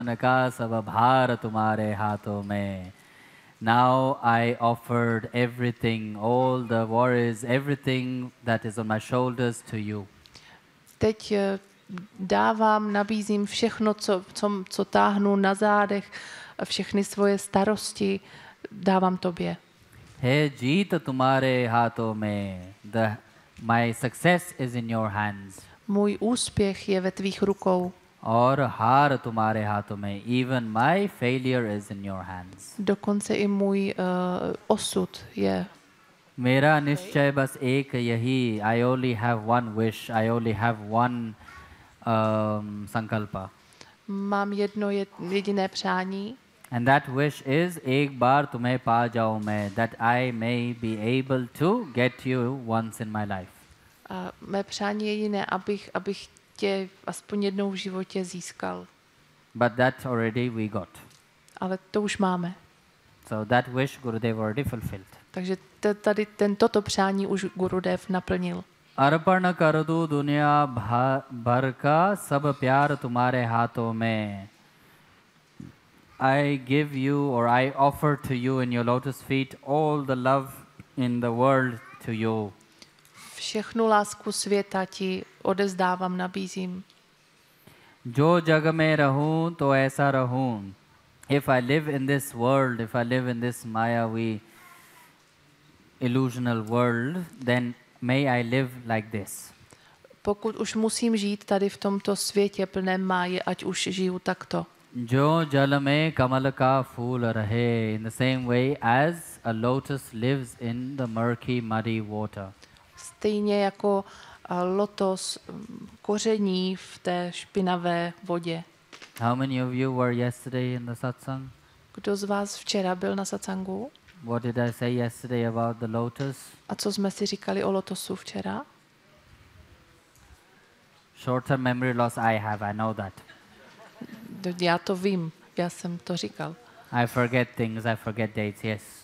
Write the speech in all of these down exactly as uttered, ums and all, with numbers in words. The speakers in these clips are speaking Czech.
का सब भार तुम्हारे हाथों में. Now I offered everything, all the worries, everything that is on my shoulders to you. Teď eh, dávám, nabízím všechno, co, co, co táhnu na zádech, všechny svoje starosti dávám tobě. है जीत तुम्हारे हाथों में. The my success is in your hands. Můj úspěch je ve tvých rukou. और हार तुम्हारे हाथों में. Even my failure is in your hands. Dokonce i můj uh, osud je. मेरा निश्चय बस एक यही. I only have one wish. I only have one um, संकल्प. Mám jedno jediné přání. And that wish is एक बार तुम्हें पा जाऊं मैं. That I may be able to get you once in my life. A mé přání je jediné, abych, abych tě aspoň jednou v životě získal. But that already we got. Ale to už máme. So that wish Gurudev already fulfilled. Takže t- tady ten, toto přání už Gurudev naplnil. अर्पण कर दूं दुनिया भर का सब प्यार तुम्हारे हाथों में. I give you or I offer to you in your lotus feet all the love in the world to you. Všechnu lásku světa ti odezdávám, nabízím. जो जग में रहूं तो ऐसा रहूं. If I live in this world, if I live in this mayavi illusional world, then may I live like this. Pokud už musím žít tady v tomto světě plném máje, ať už žiju takto. जो जल में कमल का फूल रहे. In the same way as a lotus lives in the murky muddy water. Stejně jako lotos koření v té špinavé vodě. How many of you were yesterday in the satsang? Kdo z vás včera byl na satsangu? What did I say yesterday about the lotus? A co jsme si říkali o lotosu včera? Short-term memory loss I have, I know that. Já to vím, já jsem to říkal. I forget things, I forget dates, yes.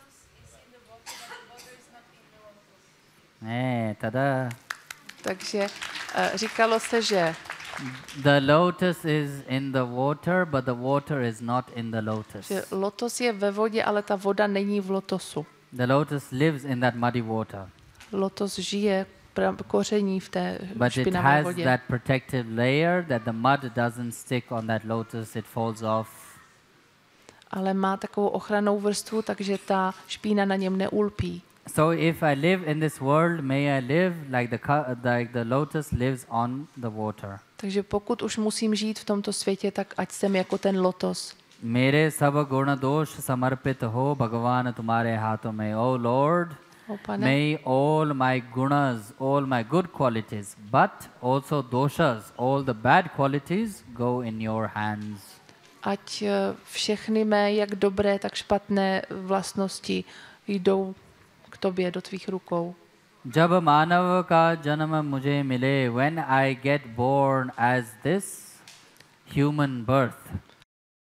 Eh, tada. Takže uh, říkalo se, že the lotus is in the water, but the water is not in the lotus. Že lotos je ve vodě, ale ta voda není v lotosu. The lotus lives in that muddy water. Lotos žije koření v té but špinavé it has vodě. that protective layer that the mud doesn't stick on that lotus, it falls off. Ale má takovou ochrannou vrstvu, takže ta špína na něm neulpí. So if I live in this world, may I live like the like the lotus lives on the water. Takže pokud už musím žít v tomto světě, tak ať jsem jako ten lotos. मेरे सब गुण दोष समर्पित हो भगवान तुम्हारे हाथों में. Oh Lord, O pane, may all my gunas, all my good qualities, but also doshas, all the bad qualities go in your hands. ať všechny mé, jak dobré, tak špatné vlastnosti jdou k tobě do tvých rukou. जब मानव का जन्म मुझे मिले, when I get born as this human birth,